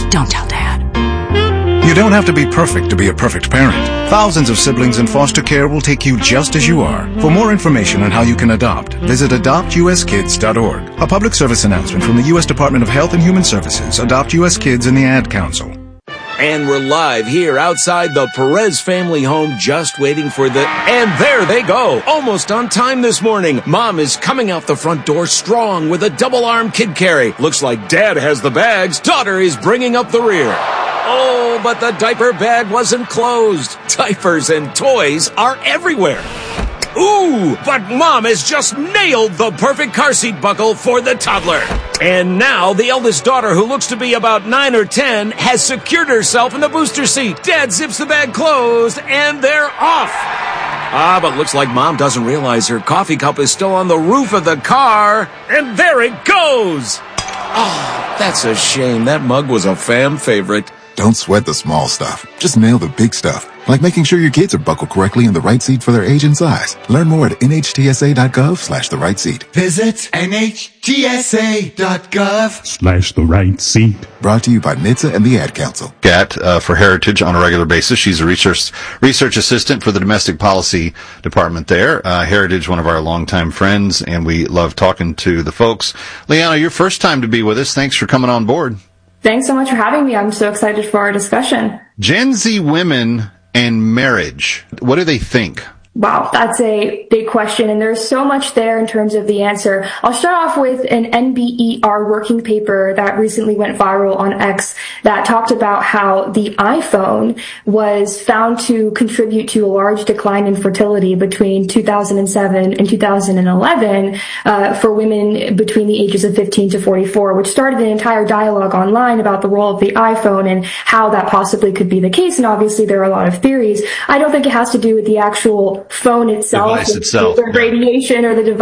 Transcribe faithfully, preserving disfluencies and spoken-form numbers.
don't tell Dad. You don't have to be perfect to be a perfect parent. Thousands of siblings in foster care will take you just as you are. For more information on how you can adopt, visit adopt u s kids dot org. A public service announcement from the U S Department of Health and Human Services, Adopt U S Kids, and the Ad Council. And we're live here outside the Perez family home, just waiting for the... And there they go! Almost on time this morning. Mom is coming out the front door strong with a double-arm kid carry. Looks like Dad has the bags. Daughter is bringing up the rear. Oh, but the diaper bag wasn't closed. Diapers and toys are everywhere. Ooh, but Mom has just nailed the perfect car seat buckle for the toddler. And now the eldest daughter, who looks to be about nine or ten, has secured herself in the booster seat. Dad zips the bag closed, and they're off. Ah, but looks like Mom doesn't realize her coffee cup is still on the roof of the car. And there it goes. Oh, that's a shame. That mug was a fam favorite. Don't sweat the small stuff. Just nail the big stuff, like making sure your kids are buckled correctly in the right seat for their age and size. Learn more at nhtsa.gov slash the right seat. Visit nhtsa.gov slash the right seat. Brought to you by N H T S A and the Ad Council. Kat, uh, for Heritage on a regular basis. She's a research research assistant for the Domestic Policy Department there. Uh, Heritage, one of our longtime friends, and we love talking to the folks. Liana, your first time to be with us. Thanks for coming on board. Thanks so much for having me. I'm so excited for our discussion. Gen Z women and marriage. What do they think? Wow, that's a big question, and there's so much there in terms of the answer. I'll start off with an N B E R working paper that recently went viral on X that talked about how the iPhone was found to contribute to a large decline in fertility between two thousand seven and two thousand eleven uh, for women between the ages of fifteen to forty-four, which started an entire dialogue online about the role of the iPhone and how that possibly could be the case. And obviously there are a lot of theories. I don't think it has to do with the actual phone itself, device itself, the radiation or the device